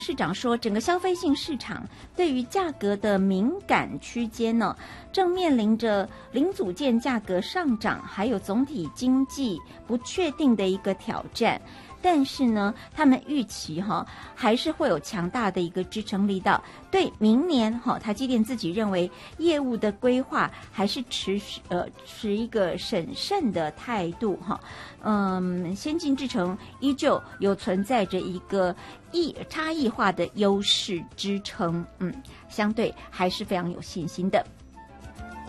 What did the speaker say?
市长说，整个消费性市场对于价格的敏感区间呢，正面临着零组件价格上涨，还有总体经济不确定的一个挑战。但是呢，他们预期还是会有强大的一个支撑力道。对明年台积电自己认为业务的规划还是持一个审慎的态度先进制程依旧有存在着一个差异化的优势支撑，相对还是非常有信心的。